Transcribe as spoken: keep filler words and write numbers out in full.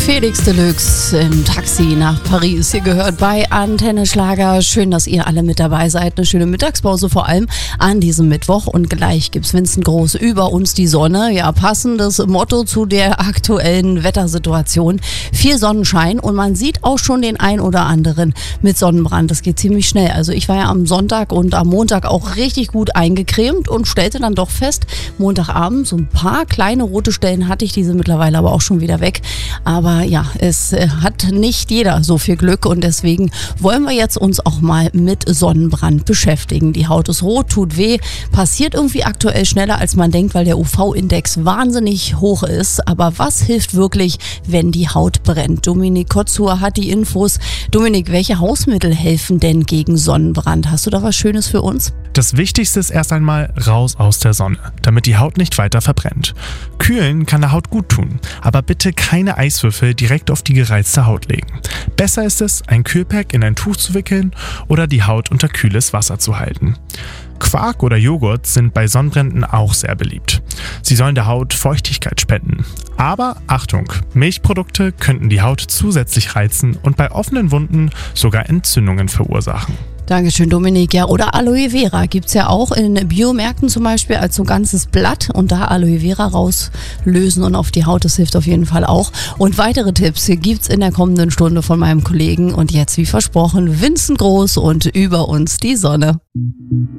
Felix Deluxe im Taxi nach Paris. Ihr gehört bei Antenne Schlager. Schön, dass ihr alle mit dabei seid. Eine schöne Mittagspause vor allem an diesem Mittwoch. Und gleich gibt's Vincent Groß über uns die Sonne. Ja, passendes Motto zu der aktuellen Wettersituation. Viel Sonnenschein und man sieht auch schon den ein oder anderen mit Sonnenbrand. Das geht ziemlich schnell. Also ich war ja am Sonntag und am Montag auch richtig gut eingecremt und stellte dann doch fest, Montagabend so ein paar kleine rote Stellen hatte ich, diese mittlerweile aber auch schon wieder weg. Aber ja, es hat nicht jeder so viel Glück und deswegen wollen wir jetzt uns auch mal mit Sonnenbrand beschäftigen. Die Haut ist rot, tut weh, passiert irgendwie aktuell schneller als man denkt, weil der U V-Index wahnsinnig hoch ist. Aber was hilft wirklich, wenn die Haut brennt? Dominik Kotzur hat die Infos. Dominik, welche Hausmittel helfen denn gegen Sonnenbrand? Hast du da was Schönes für uns? Das Wichtigste ist erst einmal raus aus der Sonne, damit die Haut nicht weiter verbrennt. Kühlen kann der Haut gut tun, aber bitte keine Eiswürfel direkt auf die gereizte Haut legen. Besser ist es, ein Kühlpack in ein Tuch zu wickeln oder die Haut unter kühles Wasser zu halten. Quark oder Joghurt sind bei Sonnenbränden auch sehr beliebt. Sie sollen der Haut Feuchtigkeit spenden. Aber Achtung, Milchprodukte könnten die Haut zusätzlich reizen und bei offenen Wunden sogar Entzündungen verursachen. Dankeschön, Dominik. Ja, oder Aloe Vera gibt's ja auch in Biomärkten zum Beispiel als so ganzes Blatt und da Aloe Vera rauslösen und auf die Haut, das hilft auf jeden Fall auch. Und weitere Tipps gibt's in der kommenden Stunde von meinem Kollegen und jetzt wie versprochen Vincent Groß und über uns die Sonne.